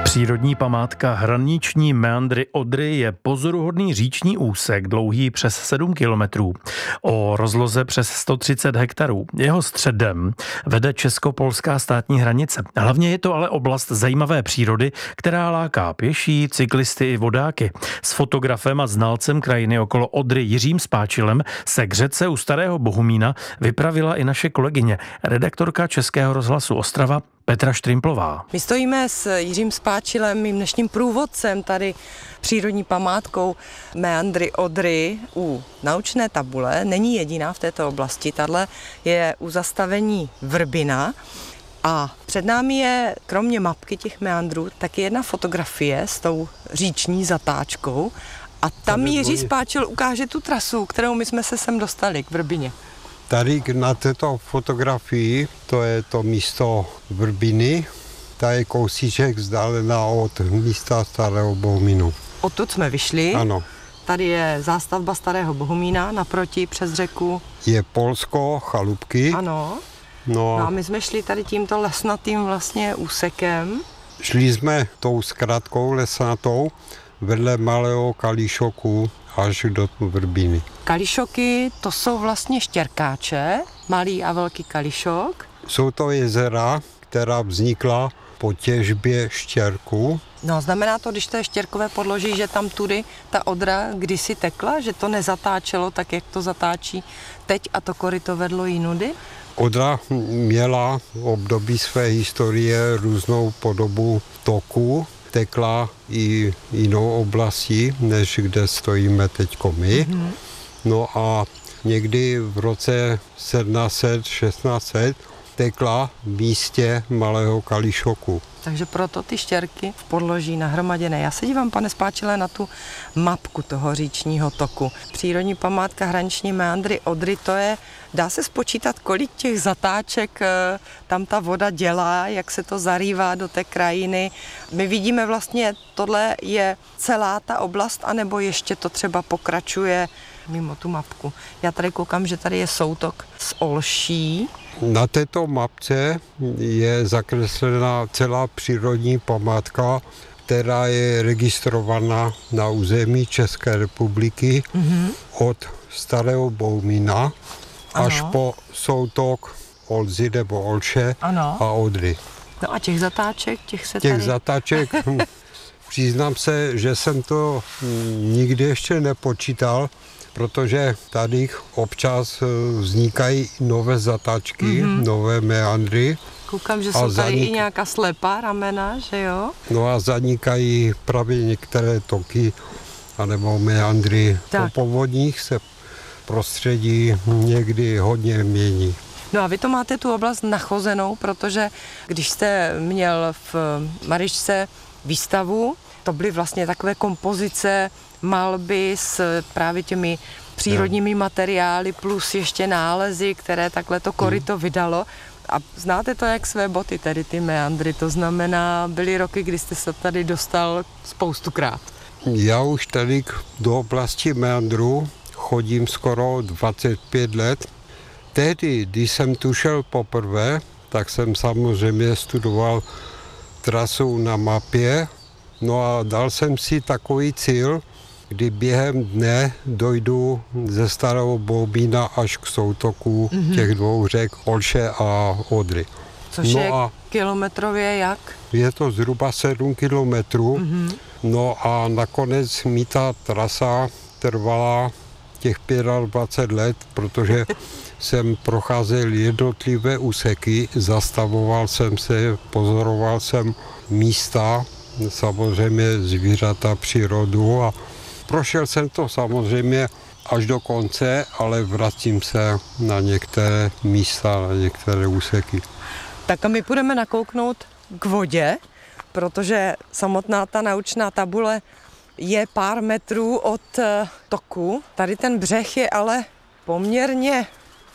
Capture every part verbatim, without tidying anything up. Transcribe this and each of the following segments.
Přírodní památka Hraniční meandry Odry je pozoruhodný říční úsek dlouhý přes sedm kilometrů. O rozloze přes sto třicet hektarů. Jeho středem vede česko-polská státní hranice. Hlavně je to ale oblast zajímavé přírody, která láká pěší, cyklisty i vodáky. S fotografem a znalcem krajiny okolo Odry Jiřím Spáčilem se k řece u Starého Bohumína vypravila i naše kolegyně, redaktorka Českého rozhlasu Ostrava Petra Štrimplová. My stojíme s Jiřím Spáčilem, mým dnešním průvodcem tady přírodní památkou meandry Odry u naučné tabule. Není jediná v této oblasti, tahle je u zastavení Vrbina. A před námi je, kromě mapky těch meandrů, taky jedna fotografie s tou říční zatáčkou. A tam Jiří Spáčil ukáže tu trasu, kterou my jsme se sem dostali k Vrbině. Tady na této fotografii, to je to místo Vrbiny, ta je kousíček vzdálená od místa Starého Bohumínu. Odtud jsme vyšli. Ano. Tady je zástavba Starého Bohumína, naproti přes řeku. Je Polsko, chalupky. Ano. No a, no a my jsme šli tady tímto lesnatým vlastně úsekem. Šli jsme tou zkratkou lesnatou vedle malého Kališoku až do Vrbiny. Kališoky, to jsou vlastně štěrkáče, malý a velký kališok. Jsou to jezera, která vznikla po těžbě štěrku. No, znamená to, když to je štěrkové podloží, že tam tudy ta Odra kdysi tekla, že to nezatáčelo tak, jak to zatáčí teď a to koryto vedlo jinudy? Odra měla v období své historie různou podobu toku, tekla i jinou oblastí, než kde stojíme teďko my. Mm-hmm. No a někdy v roce sedmnáct set, šestnáct set tekla v místě malého Kališoku. Takže proto ty štěrky v podloží nahromaděné. Já se dívám, pane Spáčile, na tu mapku toho říčního toku. Přírodní památka Hraniční meandry Odry, to je, dá se spočítat, kolik těch zatáček tam ta voda dělá, jak se to zarývá do té krajiny. My vidíme vlastně, tohle je celá ta oblast, anebo ještě to třeba pokračuje mimo tu mapku. Já tady koukám, že tady je soutok z Olší. Na této mapce je zakreslena celá přírodní památka, která je registrovaná na území České republiky mm-hmm. od Starého Bohumína až po soutok Olzy nebo Olše ano. a Odry. No a těch zatáček, těch se těch tady... zatáček, přiznám se, že jsem to nikdy ještě nepočítal, protože tady občas vznikají nové zatáčky, mm-hmm. nové meandry. Koukám, že jsou tady zanik... i nějaká slepá ramena, že jo? No a zanikají právě některé toky, anebo meandry. Po povodních se prostředí někdy hodně mění. No a vy to máte tu oblast nachozenou, protože když jste měl v Maryšce výstavu, to byly vlastně takové kompozice, malby s právě těmi přírodními no. materiály plus ještě nálezy, které takhle to koryto vydalo. A znáte to jak své boty, tedy ty meandry, to znamená, byly roky, kdy jste se tady dostal spoustukrát. Já už tady do oblasti meandru chodím skoro dvacet pět let. Tehdy, když jsem tu šel poprvé, tak jsem samozřejmě studoval trasu na mapě. No a dal jsem si takový cíl, kdy během dne dojdu ze Starého Bohumína až k soutoku mm-hmm. těch dvou řek Olše a Odry. Což no je a kilometrově jak? Je to zhruba sedm kilometrů. Mm-hmm. No a nakonec mi ta trasa trvala těch dvacet pět let, protože jsem procházel jednotlivé úseky, zastavoval jsem se, pozoroval jsem místa, samozřejmě zvířata, přírodu a prošel jsem to samozřejmě až do konce, ale vracím se na některé místa, na některé úseky. Tak a my půjdeme nakouknout k vodě, protože samotná ta naučná tabule je pár metrů od toku. Tady ten břeh je ale poměrně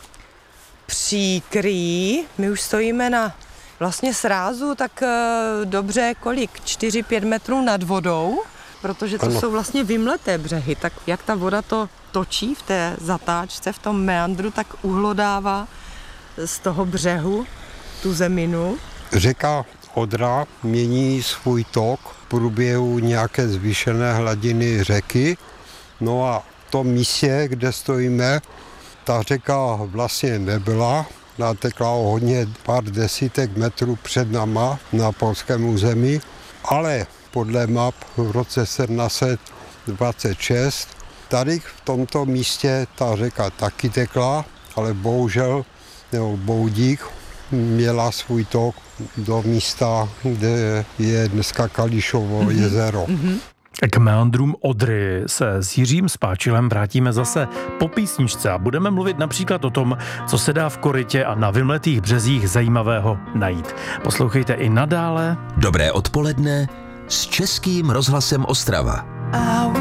příkrý. My už stojíme na vlastně srázu tak dobře kolik? čtyři pět metrů nad vodou, protože to ano. jsou vlastně vymleté břehy. Tak jak ta voda to točí v té zatáčce, v tom meandru, tak uhlodává z toho břehu tu zeminu. Řeka Odra mění svůj tok v průběhu nějaké zvýšené hladiny řeky. No a v tom místě, kde stojíme, ta řeka vlastně nebyla. Natekla o hodně pár desítek metrů před náma na polském území, ale podle map v roce sedmnáct set dvacet šest tady v tomto místě ta řeka taky tekla, ale bohužel, nebo boudík, měla svůj tok do místa, kde je dneska Kališovo mm-hmm. jezero. Mm-hmm. K meandrům Odry se s Jiřím Spáčilem vrátíme zase po písničce a budeme mluvit například o tom, co se dá v korytě a na vymletých březích zajímavého najít. Poslouchejte i nadále. Dobré odpoledne s Českým rozhlasem Ostrava.